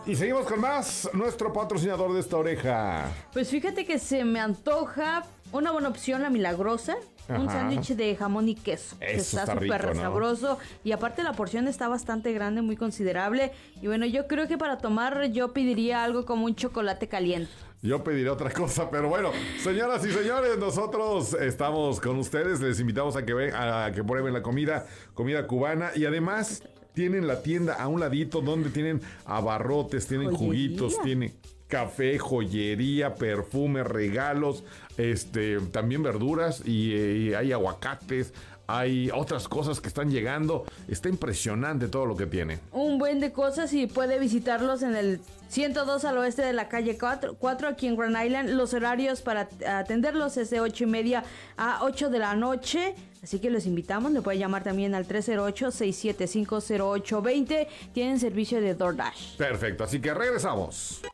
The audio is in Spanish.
Y seguimos con más, nuestro patrocinador de esta oreja. Pues fíjate que se me antoja una buena opción, la Milagrosa. Ajá. Un sándwich de jamón y queso. Que Eso está está súper rico, ¿no? sabroso. Y aparte la porción está bastante grande, muy considerable. Y bueno, yo creo que para tomar yo pediría algo como un chocolate caliente. Yo pediré otra cosa, pero bueno, señoras y señores, nosotros estamos con ustedes. Les invitamos a que prueben la comida cubana. Y además tienen la tienda a un ladito donde tienen abarrotes, tienen Joyería. juguitos, tienen café, joyería, perfume, regalos, también verduras y hay aguacates, hay otras cosas que están llegando. Está impresionante todo lo que tiene. Un buen de cosas y puede visitarlos en el 102 al oeste de la calle 4 aquí en Grand Island. Los horarios para atenderlos es de 8:30 a 8 de la noche. Así que los invitamos. Le puede llamar también al 308-675-0820. Tienen servicio de DoorDash. Perfecto, así que regresamos.